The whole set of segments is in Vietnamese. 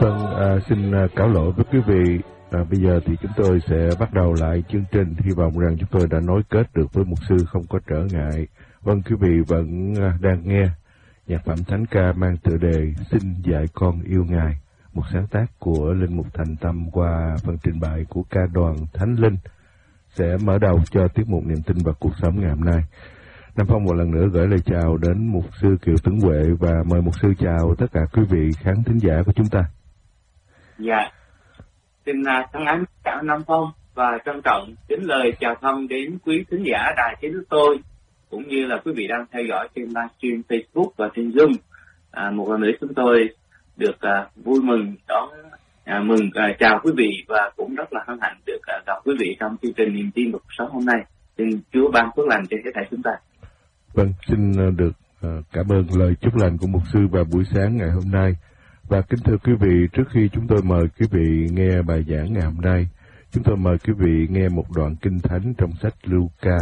Xin cáo lỗi với quý vị. Bây giờ thì chúng tôi sẽ bắt đầu lại chương trình. Hy vọng rằng chúng tôi đã nối kết được với mục sư không có trở ngại. Vâng, quý vị vẫn đang nghe nhạc phẩm thánh ca mang tựa đề Xin dạy con yêu Ngài, một sáng tác của Linh Mục Thành Tâm qua phần trình bày của ca đoàn Thánh Linh, sẽ mở đầu cho tiết mục niềm tin và cuộc sống ngày hôm nay. Nam Phong một lần nữa gửi lời chào đến mục sư Kiều Tuấn Huệ và mời mục sư chào tất cả quý vị khán thính giả của chúng ta. Dạ, xin thân ái chào Nam Phong và trân trọng kính lời chào thăm đến quý thính giả đài Thế Đức Tôi, cũng như là quý vị đang theo dõi trên livestream Facebook và trên Zoom. Một lần nữa chúng tôi được vui mừng đón chào quý vị và cũng rất là hân hạnh được gặp quý vị trong chương trình niềm tin và cuộc sống hôm nay. Xin Chúa ban phước lành trên cái thể chúng ta. Vâng, xin được cảm ơn lời chúc lành của mục sư vào buổi sáng ngày hôm nay. Và kính thưa quý vị, trước khi chúng tôi mời quý vị nghe bài giảng ngày hôm nay, chúng tôi mời quý vị nghe một đoạn kinh thánh trong sách Luca.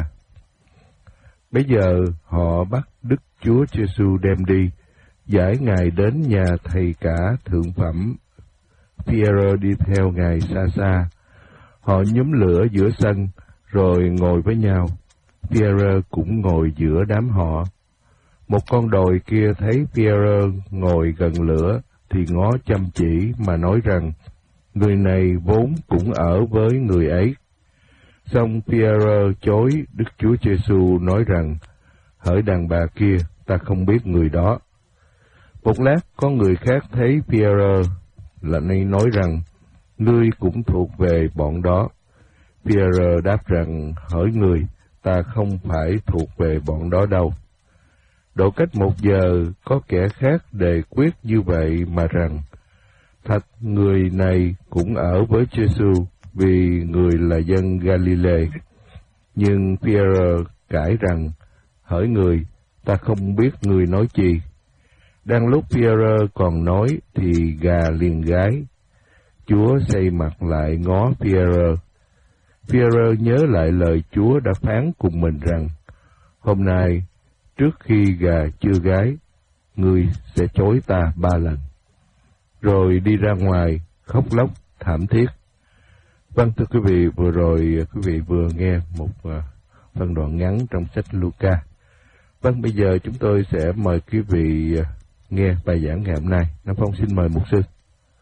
Bây giờ họ bắt Đức Chúa Giêsu đem đi, giải Ngài đến nhà thầy cả thượng phẩm. Phi-e-rơ đi theo Ngài xa xa. Họ nhóm lửa giữa sân, rồi ngồi với nhau. Phi-e-rơ cũng ngồi giữa đám họ. Một con đồi kia thấy Phi-e-rơ ngồi gần lửa, thì ngó chăm chỉ mà nói rằng, người này vốn cũng ở với người ấy. Xong Phi-e-rơ chối Đức Chúa Giêsu nói rằng, hỡi đàn bà kia, ta không biết người đó. Một lát có người khác thấy Phi-e-rơ, là nay nói rằng, ngươi cũng thuộc về bọn đó. Phi-e-rơ đáp rằng, hỡi người, ta không phải thuộc về bọn đó đâu. Độ cách 1 giờ, có kẻ khác đề quyết như vậy mà rằng, thật người này cũng ở với Giêsu vì người là dân Galile. Nhưng Phi-e-rơ cãi rằng, hỡi người, ta không biết người nói chi. Đang lúc Phi-e-rơ còn nói thì gà liền gáy. Chúa xây mặt lại ngó Phi-e-rơ. Phi-e-rơ nhớ lại lời Chúa đã phán cùng mình rằng, hôm nay, trước khi gà chưa gáy, ngươi sẽ chối ta 3 lần. Rồi đi ra ngoài, khóc lóc, thảm thiết. Vâng, thưa quý vị, vừa rồi quý vị vừa nghe một phân đoạn ngắn trong sách Luca. Vâng, bây giờ chúng tôi sẽ mời quý vị nghe bài giảng ngày hôm nay. Nam Phong xin mời mục sư.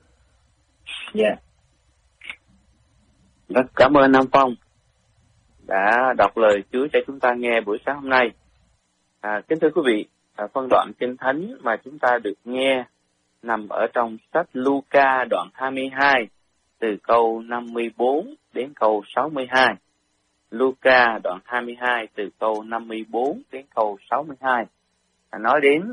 Dạ. Rất cảm ơn Nam Phong đã đọc lời Chúa cho chúng ta nghe buổi sáng hôm nay. Kính thưa quý vị, phân đoạn kinh thánh mà chúng ta được nghe nằm ở trong sách Luca đoạn 22 từ câu 54 đến câu 62. Luca đoạn 22 từ câu 54 đến câu 62. Nói đến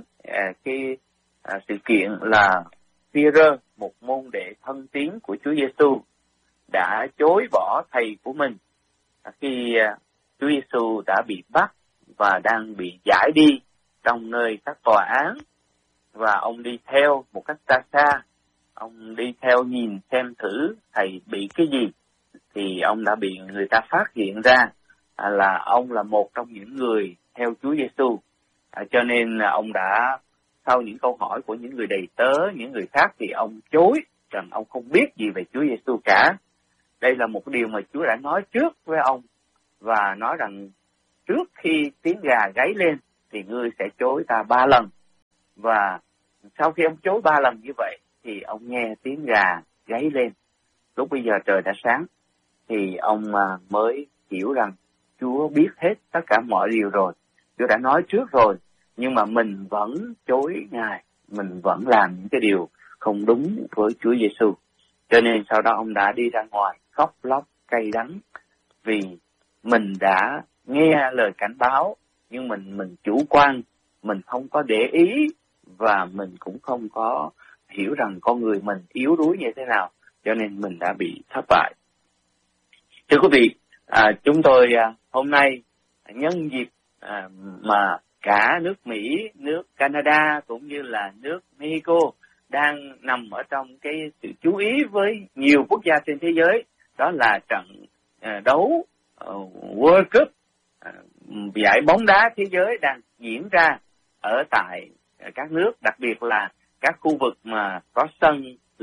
sự kiện là Phi-e-rơ, một môn đệ thân tín của Chúa Giêsu, đã chối bỏ thầy của mình khi Chúa Giêsu đã bị bắt và đang bị giải đi trong nơi các tòa án, và ông đi theo một cách xa xa. Ông đi theo nhìn xem thử thầy bị cái gì, thì ông đã bị người ta phát hiện ra là ông là một trong những người theo Chúa Giêsu. Cho nên ông đã, sau những câu hỏi của những người đầy tớ, những người khác, thì ông chối rằng ông không biết gì về Chúa Giêsu cả. Đây là một điều mà Chúa đã nói trước với ông, và nói rằng trước khi tiếng gà gáy lên thì ngươi sẽ chối ta 3 lần. Và sau khi ông chối 3 lần như vậy thì ông nghe tiếng gà gáy lên. Lúc bây giờ trời đã sáng thì ông mới hiểu rằng Chúa biết hết tất cả mọi điều rồi. Chúa đã nói trước rồi, nhưng mà mình vẫn chối Ngài, mình vẫn làm những cái điều không đúng với Chúa Giêsu. Cho nên sau đó ông đã đi ra ngoài khóc lóc cay đắng vì mình đã nghe lời cảnh báo, nhưng mình chủ quan, mình không có để ý, và mình cũng không có hiểu rằng con người mình yếu đuối như thế nào, cho nên mình đã bị thất bại. Thưa quý vị, chúng tôi hôm nay nhân dịp mà cả nước Mỹ, nước Canada cũng như là nước Mexico đang nằm ở trong cái sự chú ý với nhiều quốc gia trên thế giới, đó là trận đấu World Cup, giải bóng đá thế giới đang diễn ra ở tại các nước, đặc biệt là các khu vực mà có sân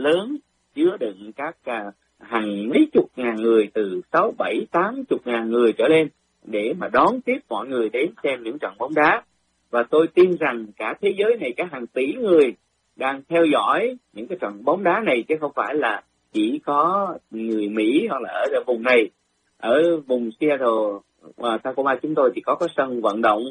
lớn chứa đựng các hàng mấy chục ngàn người, từ 6, 7, 80 ngàn người trở lên để mà đón tiếp mọi người đến xem những trận bóng đá. Và tôi tin rằng cả thế giới này cả hàng tỷ người đang theo dõi những cái trận bóng đá này, chứ không phải là chỉ có người Mỹ hoặc là ở vùng này. Ở vùng Seattle và Tacoma chúng tôi thì có sân vận động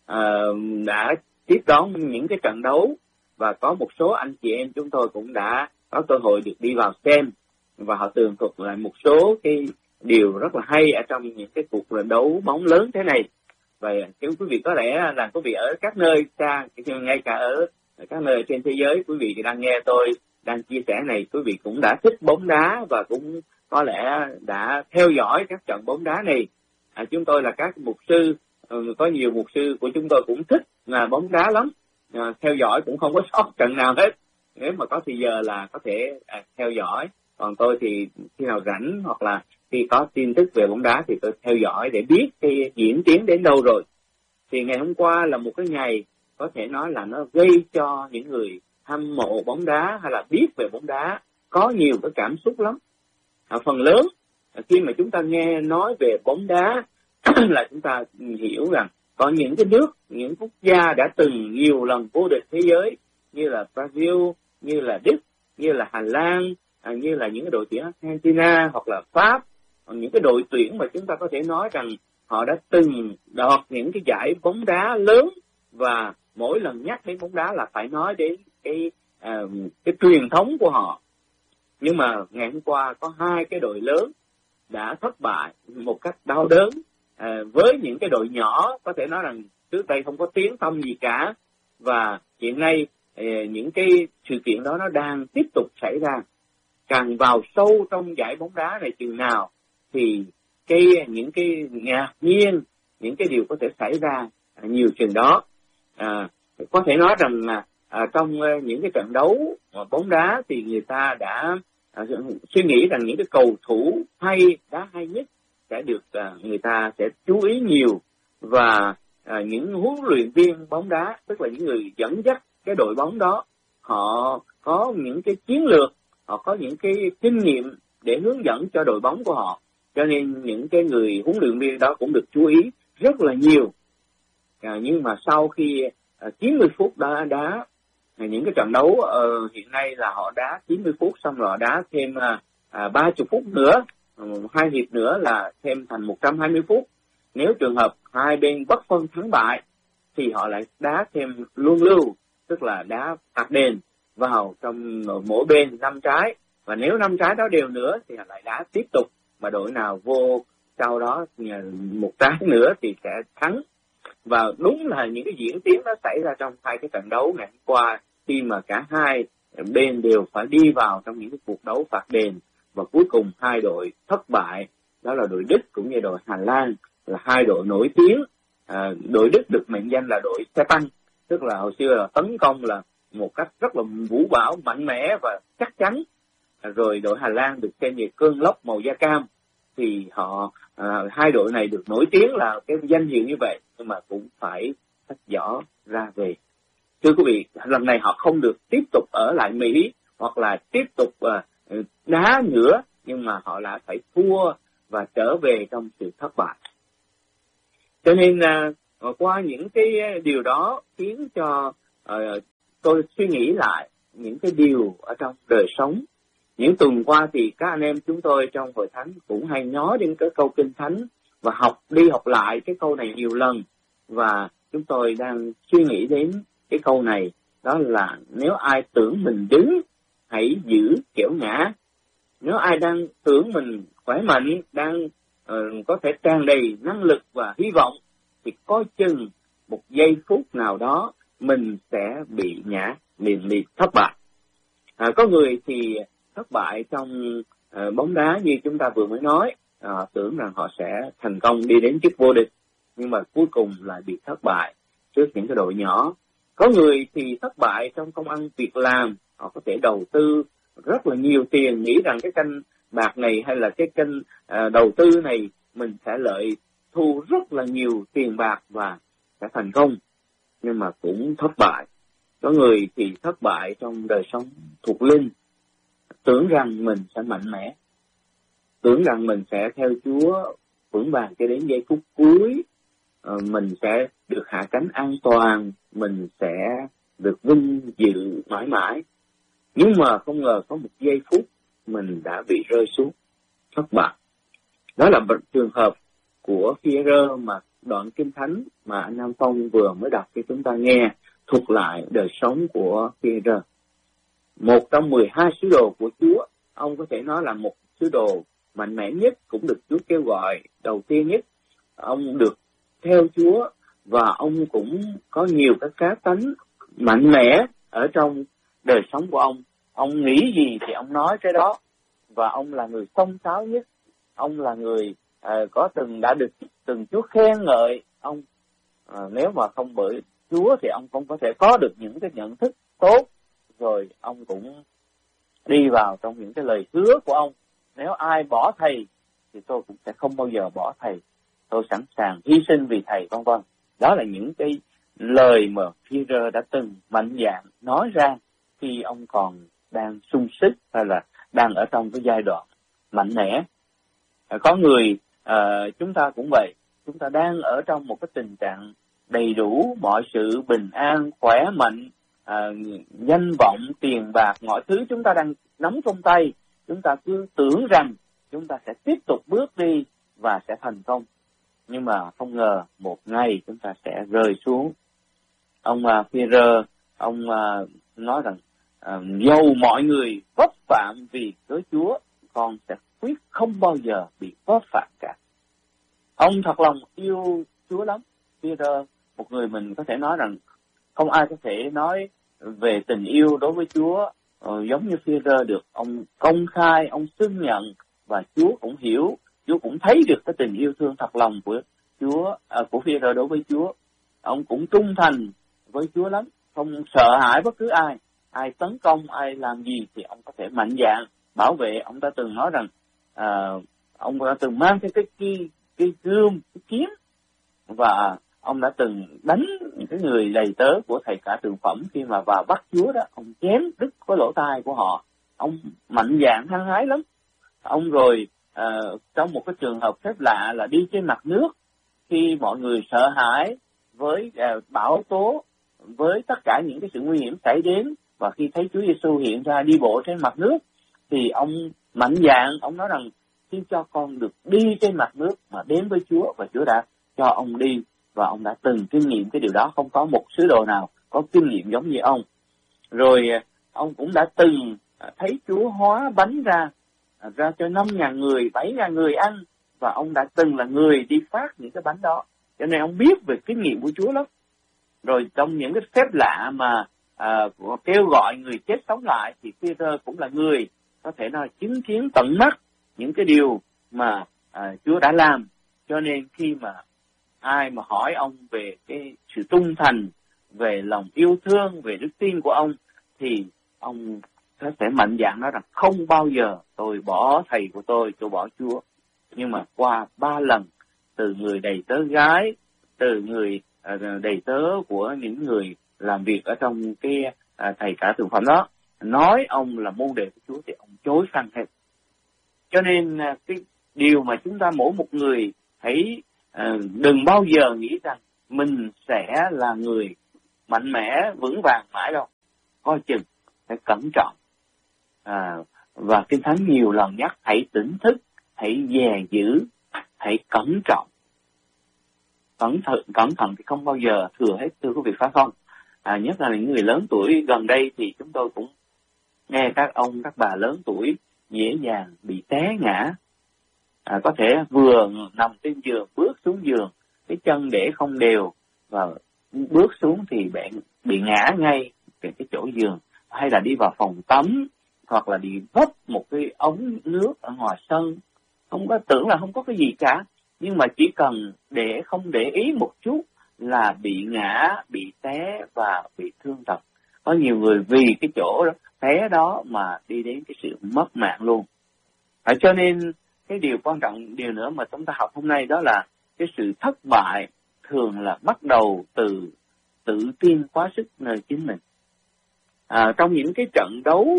đã tiếp đón những cái trận đấu, và có một số anh chị em chúng tôi cũng đã có cơ hội được đi vào xem, và họ tường thuật lại một số cái điều rất là hay ở trong những cái cuộc đấu bóng lớn thế này. Và quý vị có lẽ là quý vị ở các nơi xa, ngay cả ở các nơi trên thế giới, quý vị đang nghe tôi đang chia sẻ này, quý vị cũng đã thích bóng đá và cũng có lẽ đã theo dõi các trận bóng đá này. Chúng tôi là các mục sư, có nhiều mục sư của chúng tôi cũng thích bóng đá lắm, theo dõi cũng không có sót trận nào hết. Nếu mà có thì giờ là có thể theo dõi. Còn tôi thì khi nào rảnh hoặc là khi có tin tức về bóng đá thì tôi theo dõi để biết cái diễn tiến đến đâu rồi. Thì ngày hôm qua là một cái ngày có thể nói là nó gây cho những người hâm mộ bóng đá hay là biết về bóng đá có nhiều cái cảm xúc lắm. Phần lớn khi mà chúng ta nghe nói về bóng đá là chúng ta hiểu rằng có những cái nước, những quốc gia đã từng nhiều lần vô địch thế giới như là Brazil, như là Đức, như là Hà Lan, như là những cái đội tuyển Argentina hoặc là Pháp, những cái đội tuyển mà chúng ta có thể nói rằng họ đã từng đoạt những cái giải bóng đá lớn, và mỗi lần nhắc đến bóng đá là phải nói đến cái truyền thống của họ. Nhưng mà ngày hôm qua có hai cái đội lớn đã thất bại một cách đau đớn với những cái đội nhỏ, có thể nói rằng trước đây không có tiếng tăm gì cả, và hiện nay những cái sự kiện đó nó đang tiếp tục xảy ra. Càng vào sâu trong giải bóng đá này chừng nào thì những cái ngạc nhiên, những cái điều có thể xảy ra nhiều chừng đó. Có thể nói rằng là trong những cái trận đấu bóng đá thì người ta đã suy nghĩ rằng những cái cầu thủ đá hay nhất sẽ được người ta sẽ chú ý nhiều, và những huấn luyện viên bóng đá, tức là những người dẫn dắt cái đội bóng đó, họ có những cái chiến lược, họ có những cái kinh nghiệm để hướng dẫn cho đội bóng của họ, cho nên những cái người huấn luyện viên đó cũng được chú ý rất là nhiều. Nhưng mà sau khi 90 phút đá những cái trận đấu hiện nay là họ đá 90 phút xong rồi họ đá thêm 30 phút nữa, 2 hiệp nữa là thêm thành 120 phút. Nếu trường hợp hai bên bất phân thắng bại thì họ lại đá thêm luân lưu, tức là đá phạt đền vào trong mỗi bên 5 trái, và nếu 5 trái đó đều nữa thì họ lại đá tiếp tục, mà đội nào vô sau đó một trái nữa thì sẽ thắng. Và đúng là những cái diễn tiến đó xảy ra trong hai cái trận đấu ngày hôm qua, khi mà cả hai bên đều phải đi vào trong những cái cuộc đấu phạt đền, và cuối cùng hai đội thất bại, đó là đội Đức cũng như đội Hà Lan, là hai đội nổi tiếng. Đội Đức được mệnh danh là đội xe tăng, tức là hồi xưa là tấn công là một cách rất là vũ bão, mạnh mẽ và chắc chắn. Rồi đội Hà Lan được xem như cơn lốc màu da cam. Thì hai đội này được nổi tiếng là cái danh hiệu như vậy, nhưng mà cũng phải xách giỏ ra về. Thưa quý vị, lần này họ không được tiếp tục ở lại Mỹ hoặc là tiếp tục đá nữa, nhưng mà họ đã phải thua và trở về trong sự thất bại. Cho nên qua những cái điều đó khiến cho tôi suy nghĩ lại những cái điều ở trong đời sống. Những tuần qua thì các anh em chúng tôi trong hội thánh cũng hay nói đến cái câu Kinh Thánh và học lại cái câu này nhiều lần, và chúng tôi đang suy nghĩ đến cái câu này, đó là nếu ai tưởng mình đứng, hãy giữ kẻo ngã. Nếu ai đang tưởng mình khỏe mạnh, đang có thể tràn đầy năng lực và hy vọng, thì coi chừng một giây phút nào đó mình sẽ bị ngã, bị thất bại. Có người thì thất bại trong bóng đá như chúng ta vừa mới nói, tưởng rằng họ sẽ thành công đi đến chức vô địch, nhưng mà cuối cùng lại bị thất bại trước những cái đội nhỏ. Có người thì thất bại trong công ăn việc làm, họ có thể đầu tư rất là nhiều tiền, nghĩ rằng cái kênh bạc này hay là cái kênh đầu tư này mình sẽ thu rất là nhiều tiền bạc và sẽ thành công, nhưng mà cũng thất bại. Có người thì thất bại trong đời sống thuộc linh, tưởng rằng mình sẽ mạnh mẽ, tưởng rằng mình sẽ theo Chúa vững vàng cho đến giây phút cuối, mình sẽ được hạ cánh an toàn, mình sẽ được vinh dự mãi mãi. Nhưng mà không ngờ có một giây phút mình đã bị rơi xuống, thất bại. Đó là trường hợp của Phi-e-rơ mà đoạn Kinh Thánh mà anh Nam Phong vừa mới đọc cho chúng ta nghe, thuật lại đời sống của Phi-e-rơ. Một trong 12 sứ đồ của Chúa, ông có thể nói là một sứ đồ mạnh mẽ nhất, cũng được Chúa kêu gọi đầu tiên nhất. Ông được theo Chúa và ông cũng có nhiều các cá tánh mạnh mẽ ở trong đời sống của ông. Ông nghĩ gì thì ông nói cái đó, và ông là người xông xáo nhất. Ông là người đã được Chúa khen ngợi ông. Nếu mà không bởi Chúa thì ông không có thể có được những cái nhận thức tốt. Rồi ông cũng đi vào trong những cái lời hứa của ông. Nếu ai bỏ thầy thì tôi cũng sẽ không bao giờ bỏ thầy. Tôi sẵn sàng hy sinh vì thầy, vân vân. Đó là những cái lời mà Phi-e-rơ đã từng mạnh dạn nói ra khi ông còn đang sung sức hay là đang ở trong cái giai đoạn mạnh mẽ. Có người chúng ta cũng vậy, chúng ta đang ở trong một cái tình trạng đầy đủ mọi sự bình an, khỏe mạnh, danh vọng, tiền bạc, mọi thứ chúng ta đang nắm trong tay. Chúng ta cứ tưởng rằng chúng ta sẽ tiếp tục bước đi và sẽ thành công. Nhưng mà không ngờ một ngày chúng ta sẽ rơi xuống. Ông Phi-e-rơ, ông nói rằng dầu mọi người vấp phạm vì cớ Chúa, con sẽ quyết không bao giờ bị vấp phạm cả. Ông thật lòng yêu Chúa lắm. Phi-e-rơ, một người mình có thể nói rằng không ai có thể nói về tình yêu đối với Chúa giống như Phi-e-rơ được. Ông công khai, ông xưng nhận, và Chúa cũng hiểu, Chúa cũng thấy được cái tình yêu thương thật lòng của Chúa, của Phi-e-rơ đối với Chúa. Ông cũng trung thành với Chúa lắm, không sợ hãi bất cứ ai. Ai tấn công, ai làm gì thì ông có thể mạnh dạn bảo vệ. Ông đã từng nói rằng ông đã từng mang theo cái gươm, cái kiếm, và ông đã từng đánh cái người đầy tớ của thầy cả tượng phẩm khi mà vào bắt Chúa đó, ông chém đứt cái lỗ tai của họ. Ông mạnh dạn hăng hái lắm. Ông rồi trong một cái trường hợp phép lạ là đi trên mặt nước, khi mọi người sợ hãi với bão tố, với tất cả những cái sự nguy hiểm xảy đến, và khi thấy Chúa Giêsu hiện ra đi bộ trên mặt nước, thì ông mạnh dạn, ông nói rằng xin cho con được đi trên mặt nước mà đến với Chúa, và Chúa đã cho ông đi, và ông đã từng kinh nghiệm cái điều đó. Không có một sứ đồ nào có kinh nghiệm giống như ông. Rồi ông cũng đã từng thấy Chúa hóa bánh ra cho 5.000 người, 7.000 người ăn, và ông đã từng là người đi phát những cái bánh đó, cho nên ông biết về kinh nghiệm của Chúa lắm. Rồi trong những cái phép lạ mà kêu gọi người chết sống lại, thì Phi-e-rơ cũng là người có thể nói chứng kiến tận mắt những cái điều mà Chúa đã làm. Cho nên khi mà ai mà hỏi ông về cái sự trung thành, về lòng yêu thương, về đức tin của ông, thì ông có thể mạnh dạn nói rằng không bao giờ tôi bỏ thầy của tôi bỏ Chúa. Nhưng mà qua 3 lần, từ người đầy tớ gái, từ người đầy tớ của những người làm việc ở trong cái thầy cả tượng phẩm đó, nói ông là môn đệ của Chúa, thì ông chối phăng hết. Cho nên cái điều mà chúng ta mỗi một người hãy đừng bao giờ nghĩ rằng mình sẽ là người mạnh mẽ, vững vàng mãi đâu. Coi chừng, phải cẩn trọng. Và Kinh Thánh nhiều lần nhắc hãy tỉnh thức, hãy dè giữ, hãy cẩn trọng. Cẩn thận thì không bao giờ thừa hết, thưa quý vị, phải không? Nhất là những người lớn tuổi. Gần đây thì chúng tôi cũng nghe các ông, các bà lớn tuổi dễ dàng bị té ngã. Có thể vừa nằm trên giường, bước xuống giường, cái chân để không đều, và bước xuống thì bị ngã ngay cái chỗ giường, hay là đi vào phòng tắm, hoặc là đi vấp một cái ống nước ở ngoài sân. Không có tưởng là không có cái gì cả, nhưng mà chỉ cần không để ý một chút là bị ngã, bị té và bị thương tật. Có nhiều người vì cái chỗ đó, té đó mà đi đến cái sự mất mạng luôn. Cho nên cái điều quan trọng, điều nữa mà chúng ta học hôm nay, đó là cái sự thất bại thường là bắt đầu từ tự tin quá sức nơi chính mình. Trong những cái trận đấu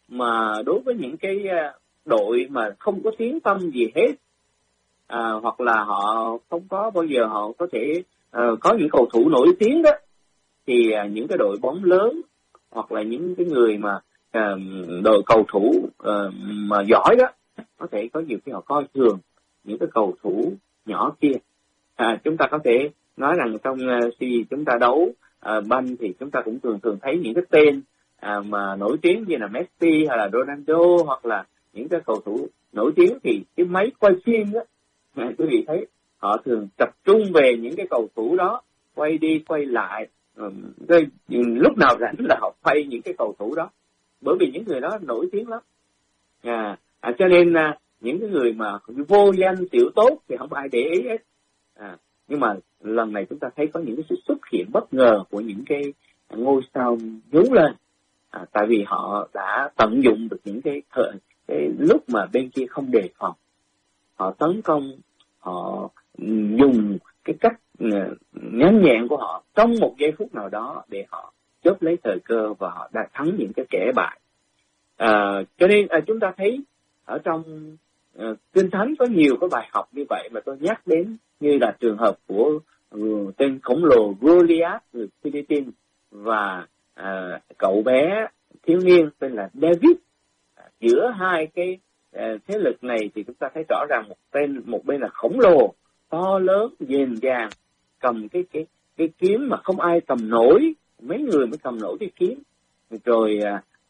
mà đối với những cái đội mà không có tiếng tăm gì hết, hoặc là họ không có bao giờ họ có thể có những cầu thủ nổi tiếng đó, thì những cái đội bóng lớn hoặc là những cái người mà đội cầu thủ mà giỏi đó, có thể có nhiều khi họ coi thường những cái cầu thủ nhỏ kia. Chúng ta có thể nói rằng trong khi chúng ta đấu banh thì chúng ta cũng thường thấy những cái tên mà nổi tiếng như là Messi hay là Ronaldo hoặc là những cái cầu thủ nổi tiếng, thì cái máy quay phim đó, quý vị thấy họ thường tập trung về những cái cầu thủ đó, quay đi quay lại, lúc nào rảnh là họ quay những cái cầu thủ đó, bởi vì những người đó nổi tiếng lắm. Cho nên những cái người mà vô danh tiểu tốt thì không ai để ý hết. Nhưng mà lần này chúng ta thấy có những cái sự xuất hiện bất ngờ của những cái ngôi sao nhú lên, tại vì họ đã tận dụng được những cái lúc mà bên kia không đề phòng, họ tấn công, họ dùng cái cách nhanh nhẹn của họ trong một giây phút nào đó để họ chớp lấy thời cơ và họ đã thắng những cái kẻ bại. Cho nên chúng ta thấy ở trong Kinh Thánh có nhiều cái bài học như vậy mà tôi nhắc đến, như là trường hợp của tên khổng lồ Goliath người Philippines và cậu bé thiếu niên tên là David. Giữa hai cái thế lực này thì chúng ta thấy rõ ràng một bên là khổng lồ to lớn dền dàng, cầm cái kiếm mà không ai cầm nổi, mấy người mới cầm nổi cái kiếm, rồi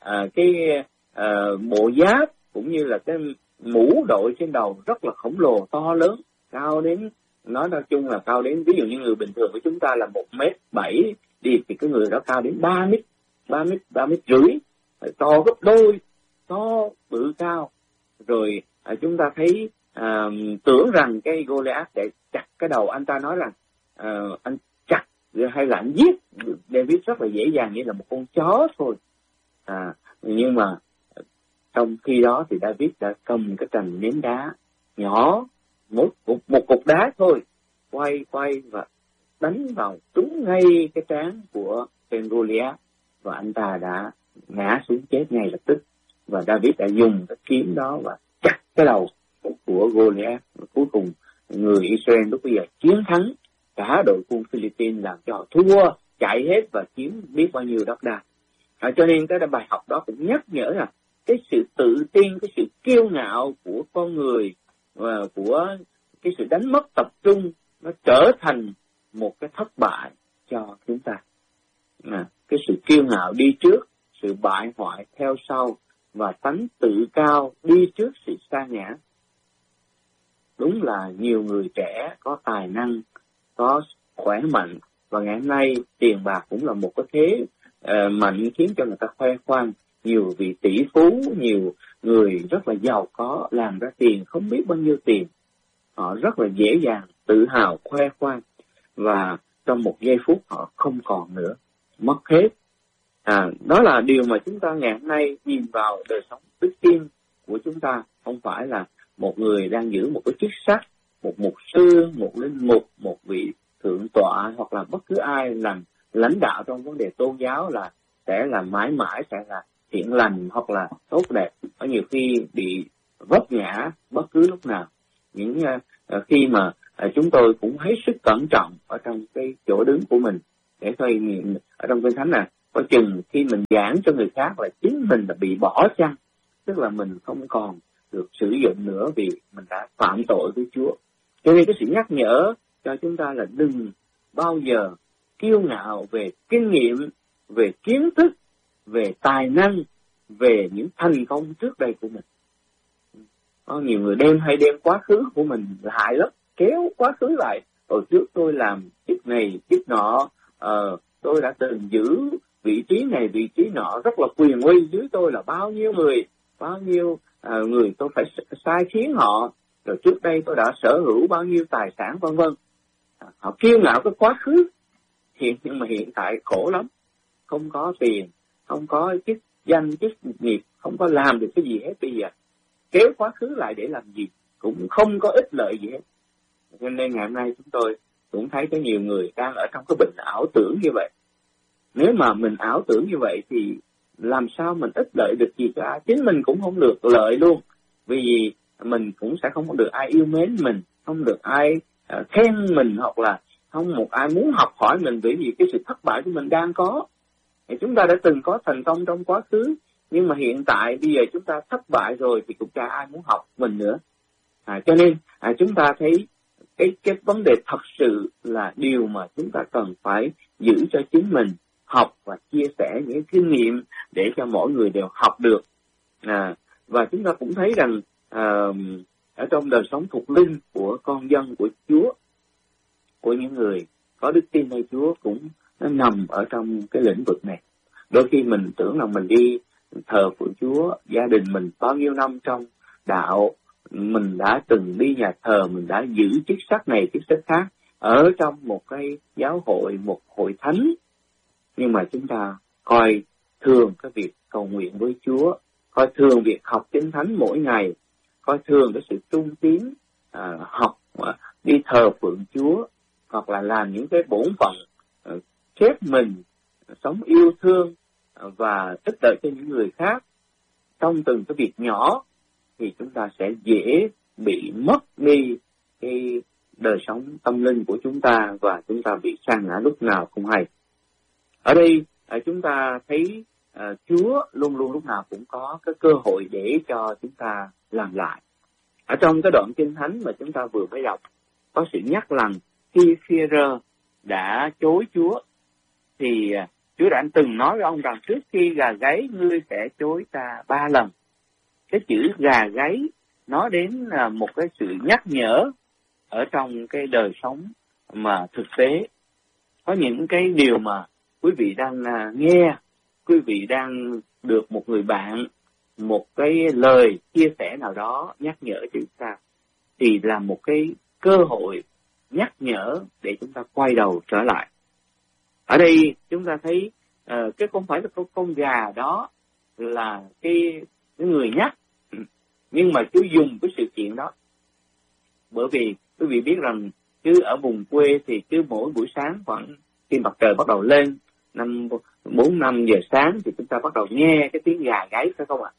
bộ giáp cũng như là cái mũ đội trên đầu rất là khổng lồ to lớn, cao đến, nói chung là cao đến, ví dụ như người bình thường của chúng ta là 1m7 đi, thì cái người đó cao đến 3 mét rưỡi, to gấp đôi, to bự cao. Rồi chúng ta thấy tưởng rằng cái Goliath để chặt cái đầu, anh ta nói rằng anh chặt hay là anh giết David rất là dễ dàng, như là một con chó thôi. Nhưng mà trong khi đó thì David đã cầm cái trành ném đá nhỏ, một cục đá thôi, quay và đánh vào trúng ngay cái trán của tên Goliath, và anh ta đã ngã xuống chết ngay lập tức. Và David đã dùng cái kiếm đó và chặt cái đầu của Goliath. Cuối cùng người Israel lúc bây giờ chiến thắng cả đội quân Philippines, làm cho họ thua, chạy hết và chiếm biết bao nhiêu đất đai. Cho nên cái bài học đó cũng nhắc nhở là cái sự tự tin, cái sự kiêu ngạo của con người và của cái sự đánh mất tập trung, nó trở thành một cái thất bại cho chúng ta. Cái sự kiêu ngạo đi trước, sự bại hoại theo sau, và tánh tự cao đi trước sự sa ngã. Đúng là nhiều người trẻ có tài năng, có khỏe mạnh, và ngày hôm nay tiền bạc cũng là một cái thế mạnh khiến cho người ta khoe khoang. Nhiều vị tỷ phú, nhiều người rất là giàu có, làm ra tiền không biết bao nhiêu tiền, họ rất là dễ dàng tự hào khoe khoang, và trong một giây phút họ không còn nữa, mất hết. Đó là điều mà chúng ta ngày hôm nay nhìn vào đời sống đức tin của chúng ta. Không phải là một người đang giữ một cái chức sắc, một mục sư, một linh mục, một vị thượng tọa, hoặc là bất cứ ai làm lãnh đạo trong vấn đề tôn giáo là sẽ là mãi mãi sẽ là thiện lành hoặc là tốt đẹp. Có nhiều khi bị vấp ngã bất cứ lúc nào. Những khi mà chúng tôi cũng hết sức cẩn trọng ở trong cái chỗ đứng của mình, để thôi ở trong Kinh Thánh này có chừng khi mình giảng cho người khác là chính mình là bị bỏ chăng, tức là mình không còn được sử dụng nữa vì mình đã phạm tội với Chúa. Cho nên cái sự nhắc nhở cho chúng ta là đừng bao giờ kiêu ngạo về kinh nghiệm, về kiến thức, về tài năng, về những thành công trước đây của mình. Có nhiều người hay đem quá khứ của mình hại lắm, kéo quá khứ lại. Hồi trước tôi làm chức này, chức nọ, tôi đã từng giữ vị trí này, vị trí nọ, rất là quyền uy, dưới tôi là bao nhiêu người tôi phải sai khiến họ, rồi trước đây tôi đã sở hữu bao nhiêu tài sản vân vân. Họ kiêu ngạo cái quá khứ, nhưng mà hiện tại khổ lắm, không có tiền, không có chức danh, chức nghiệp, không có làm được cái gì hết. Bây giờ kéo quá khứ lại để làm gì, cũng không có ích lợi gì hết. Cho nên ngày hôm nay chúng tôi cũng thấy có nhiều người đang ở trong cái bệnh ảo tưởng như vậy. Nếu mà mình ảo tưởng như vậy thì làm sao mình ích lợi được gì cả, chính mình cũng không được lợi luôn, vì mình cũng sẽ không được ai yêu mến mình, không được ai khen mình, hoặc là không một ai muốn học hỏi mình, bởi vì cái sự thất bại của mình đang có. Thì chúng ta đã từng có thành công trong quá khứ, nhưng mà hiện tại bây giờ chúng ta thất bại rồi thì cũng chả ai muốn học mình nữa. Cho nên chúng ta thấy cái vấn đề thật sự là điều mà chúng ta cần phải giữ cho chính mình, học và chia sẻ những kinh nghiệm để cho mỗi người đều học được. Và chúng ta cũng thấy rằng ở trong đời sống thuộc linh của con dân của Chúa, của những người có đức tin nơi Chúa, cũng nó nằm ở trong cái lĩnh vực này. Đôi khi mình tưởng là mình đi thờ phượng Chúa, gia đình mình bao nhiêu năm trong đạo, mình đã từng đi nhà thờ, mình đã giữ chức sắc này chức sắc khác ở trong một cái giáo hội, một hội thánh, nhưng mà chúng ta coi thường cái việc cầu nguyện với Chúa, coi thường việc học Kinh Thánh mỗi ngày, coi thường cái sự trung tín học đi thờ phượng Chúa, hoặc là làm những cái bổn phận khép mình sống yêu thương và ích lợi cho những người khác trong từng cái việc nhỏ, thì chúng ta sẽ dễ bị mất đi cái đời sống tâm linh của chúng ta, và chúng ta bị sa ngã lúc nào không hay. Ở đây chúng ta thấy Chúa luôn luôn lúc nào cũng có cái cơ hội để cho chúng ta làm lại. Ở trong cái đoạn Kinh Thánh mà chúng ta vừa mới đọc, có sự nhắc rằng khi Phi-e-rơ đã chối Chúa, thì Chúa đã từng nói với ông rằng trước khi gà gáy ngươi sẽ chối ta 3 lần. Cái chữ gà gáy nói đến một cái sự nhắc nhở ở trong cái đời sống mà thực tế. Có những cái điều mà quý vị đang nghe, quý vị đang được một người bạn, một cái lời chia sẻ nào đó nhắc nhở chúng ta, thì là một cái cơ hội nhắc nhở để chúng ta quay đầu trở lại. Ở đây chúng ta thấy cái không phải là con gà đó là cái người nhắc, nhưng mà Chúa dùng cái sự kiện đó. Bởi vì quý vị biết rằng chứ ở vùng quê thì cứ mỗi buổi sáng khoảng khi mặt trời bắt đầu lên 4-5 giờ sáng thì chúng ta bắt đầu nghe cái tiếng gà gáy, phải không ạ?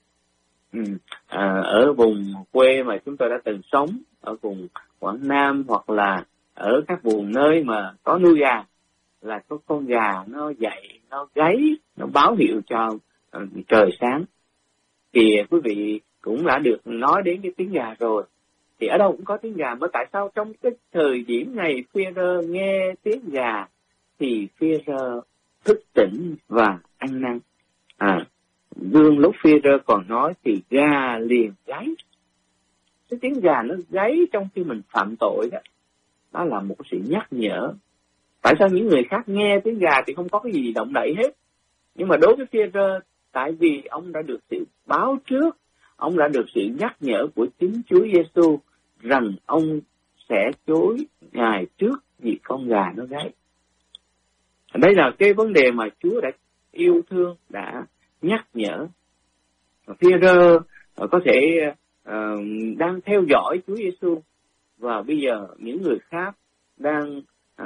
Ở vùng quê mà chúng tôi đã từng sống, ở vùng Quảng Nam hoặc là ở các vùng nơi mà có nuôi gà, là có con gà nó dậy, nó gáy, nó báo hiệu cho trời sáng. Thì quý vị cũng đã được nói đến cái tiếng gà rồi. Thì ở đâu cũng có tiếng gà, mà tại sao trong cái thời điểm này Phi-e-rơ nghe tiếng gà thì Phi-e-rơ thức tỉnh và ăn năn? Đương lúc Phi-e-rơ còn nói thì gà liền gáy. Cái tiếng gà nó gáy trong khi mình phạm tội đó, đó là một sự nhắc nhở. Tại sao những người khác nghe tiếng gà thì không có cái gì động đậy hết, nhưng mà đối với Phi-e-rơ, tại vì ông đã được sự báo trước, ông đã được sự nhắc nhở của chính Chúa Giêsu rằng ông sẽ chối Ngài trước vì con gà nó gáy. Đây là cái vấn đề mà Chúa đã yêu thương, đã nhắc nhở. Phi-e-rơ có thể đang theo dõi Chúa Giêsu, và bây giờ những người khác đang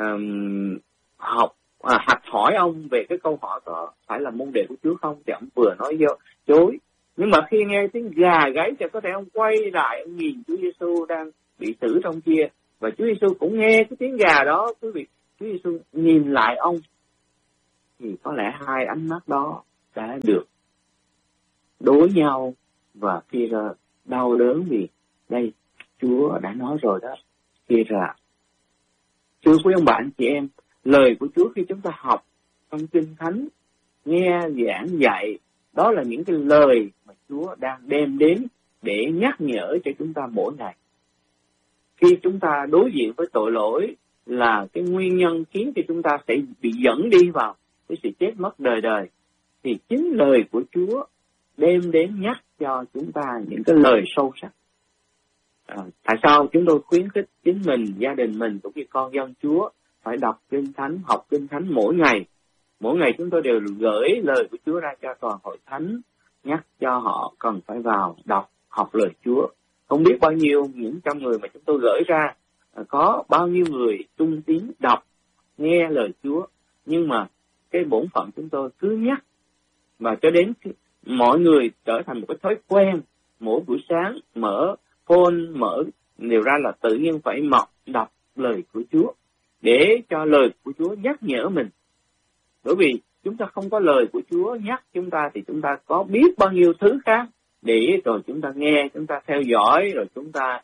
học hỏi ông về cái câu hỏi có phải là môn đệ của Chúa không, thì ông vừa nói chối. Nhưng mà khi nghe tiếng gà gáy thì có thể ông quay lại, ông nhìn Chúa Giêsu đang bị xử trong kia, và Chúa Giêsu cũng nghe cái tiếng gà đó. Quý vị, Chúa Giêsu nhìn lại ông, thì có lẽ hai ánh mắt đó đã được đối nhau, và Phi-e-rơ đau đớn vì đây Chúa đã nói rồi đó. Phi-e-rơ, thưa quý ông bạn chị em, lời của Chúa khi chúng ta học trong Kinh Thánh, nghe giảng dạy, đó là những cái lời mà Chúa đang đem đến để nhắc nhở cho chúng ta mỗi ngày. Khi chúng ta đối diện với tội lỗi là cái nguyên nhân khiến cho chúng ta sẽ bị dẫn đi vào cái sự chết mất đời đời, thì chính lời của Chúa đem đến nhắc cho chúng ta những cái lời sâu sắc. Tại sao chúng tôi khuyến khích chính mình, gia đình mình cũng như con dân Chúa phải đọc Kinh Thánh, học Kinh Thánh mỗi ngày. Mỗi ngày chúng tôi đều gửi lời của Chúa ra cho toàn hội thánh, nhắc cho họ cần phải vào đọc, học lời Chúa. Không biết bao nhiêu những trăm người mà chúng tôi gửi ra, có bao nhiêu người trung tín đọc, nghe lời Chúa, nhưng mà cái bổn phận chúng tôi cứ Và cho đến mọi người trở thành một cái thói quen, mỗi buổi sáng mở phone, đều ra là tự nhiên phải đọc lời của Chúa, để cho lời của Chúa nhắc nhở mình. Bởi vì chúng ta không có lời của Chúa nhắc chúng ta thì chúng ta có biết bao nhiêu thứ khác, để rồi chúng ta nghe, chúng ta theo dõi, rồi chúng ta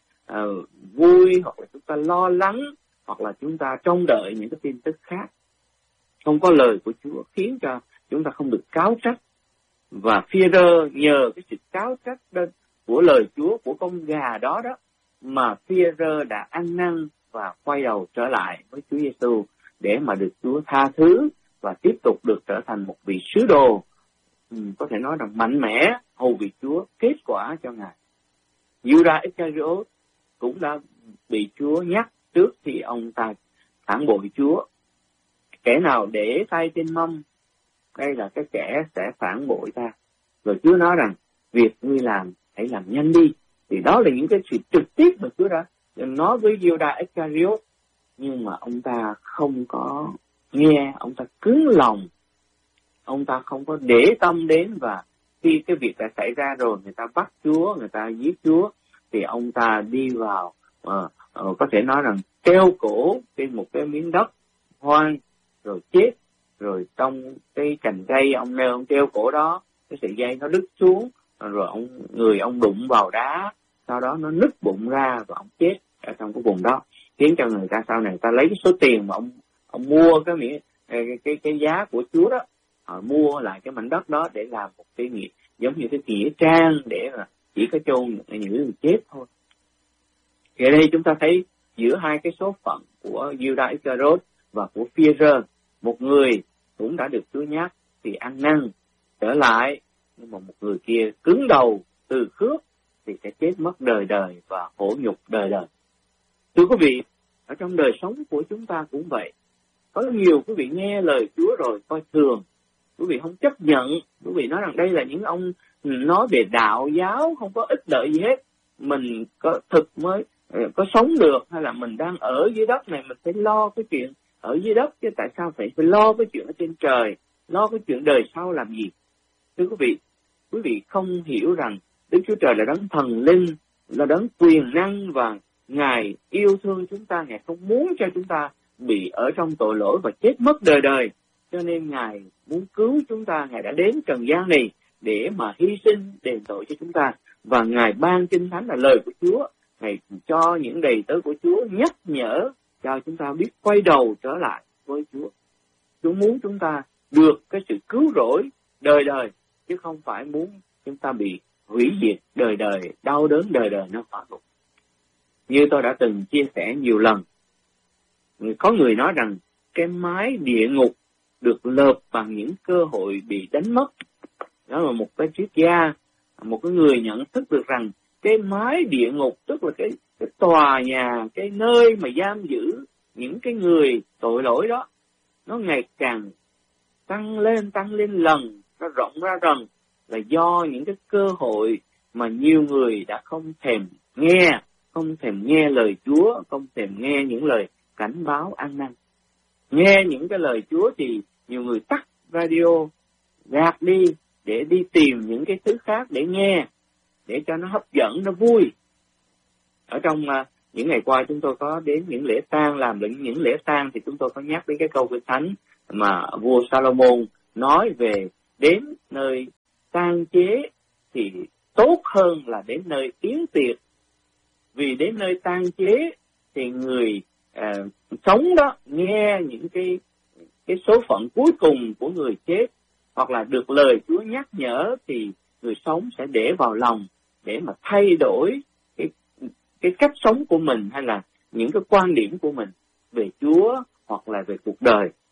vui, hoặc là chúng ta lo lắng, hoặc là chúng ta trông đợi những cái tin tức khác. Không có lời của Chúa khiến cho chúng ta không được cáo trách. Và Phi-e-rơ nhờ cái sự cáo trách của lời Chúa, của con gà đó mà Phi-e-rơ đã ăn năn và quay đầu trở lại với Chúa Giêsu để mà được Chúa tha thứ và tiếp tục được trở thành một vị sứ đồ, có thể nói rằng mạnh mẽ hầu việc Chúa, kết quả cho Ngài. Judas Iscariot cũng đã bị Chúa nhắc trước khi ông ta phản bội Chúa. Kẻ nào để tay trên mâm, đây là cái kẻ sẽ phản bội ta. Rồi Chúa nói rằng, việc ngươi làm, hãy làm nhanh đi. Thì đó là những cái sự trực tiếp mà Chúa đã nói với Judas Iscariot. Nhưng mà ông ta không có nghe, ông ta cứng lòng. Ông ta không có để tâm đến, và khi cái việc đã xảy ra rồi, người ta bắt Chúa, người ta giết Chúa, thì ông ta đi vào, có thể nói rằng treo cổ trên một cái miếng đất hoang, rồi chết. Rồi trong cái cành cây ông treo cổ đó, cái sợi dây nó đứt xuống, rồi người ông đụng vào đá, sau đó nó nứt bụng ra và ông chết ở trong cái vùng đó, khiến cho người ta sau này người ta lấy cái số tiền mà ông mua cái giá của Chúa đó, họ mua lại cái mảnh đất đó để làm một cái nghĩa, giống như cái nghĩa trang để mà chỉ có chôn những người chết thôi. Thì ở đây chúng ta thấy giữa hai cái số phận của Judas Iscariot và của Phi-e-rơ, một người cũng đã được Chúa nhắc thì ăn năn trở lại, nhưng mà một người kia cứng đầu từ khước thì sẽ chết mất đời đời và khổ nhục đời đời. Thưa quý vị, ở trong đời sống của chúng ta cũng vậy. Có nhiều quý vị nghe lời Chúa rồi coi thường, quý vị không chấp nhận, quý vị nói rằng đây là những ông nói về đạo giáo không có ích lợi gì hết. Mình có thực mới có sống được, hay là mình đang ở dưới đất này mình phải lo cái chuyện ở dưới đất, chứ tại sao phải lo cái chuyện ở trên trời, lo cái chuyện đời sau làm gì? Thưa quý vị không hiểu rằng Đức Chúa Trời là đấng thần linh, là đấng quyền năng, và Ngài yêu thương chúng ta, Ngài không muốn cho chúng ta bị ở trong tội lỗi và chết mất đời đời. Cho nên Ngài muốn cứu chúng ta, Ngài đã đến trần gian này để mà hy sinh đền tội cho chúng ta. Và Ngài ban Kinh Thánh là lời của Chúa, Ngài cho những đầy tớ của Chúa nhắc nhở cho chúng ta biết quay đầu trở lại với Chúa. Chúa muốn chúng ta được cái sự cứu rỗi đời đời, chứ không phải muốn chúng ta bị hủy diệt đời đời, đau đớn đời đời nó phá ngục. Như tôi đã từng chia sẻ nhiều lần, có người nói rằng cái mái địa ngục được lợp bằng những cơ hội bị đánh mất. Đó là một cái triết gia, một cái người nhận thức được rằng cái mái địa ngục tức là cái tòa nhà, cái nơi mà giam giữ những cái người tội lỗi đó, nó ngày càng tăng lên lần, nó rộng ra rần, là do những cái cơ hội mà nhiều người đã không thèm nghe lời Chúa, không thèm nghe những lời cảnh báo ăn năn. Nghe những cái lời Chúa thì nhiều người tắt radio, gạt đi để đi tìm những cái thứ khác để nghe, để cho nó hấp dẫn, nó vui. Ở trong những ngày qua chúng tôi có đến những lễ tang, làm những lễ tang thì chúng tôi có nhắc đến cái câu Kinh Thánh mà vua Salomon nói về đến nơi tang chế thì tốt hơn là đến nơi yến tiệc. Vì đến nơi tang chế thì người sống đó nghe những cái số phận cuối cùng của người chết, hoặc là được lời Chúa nhắc nhở, thì người sống sẽ để vào lòng để mà thay đổi cái cách sống của mình, hay là những cái quan điểm của mình về Chúa hoặc là về cuộc đời.